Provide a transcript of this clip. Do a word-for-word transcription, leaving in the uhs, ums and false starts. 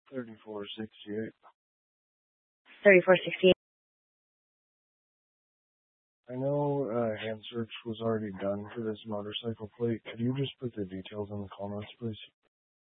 thirty-four sixty-eight. thirty-four sixty-eight. I know uh, hand search was already done for this motorcycle plate. Could you just put the details in the comments, please?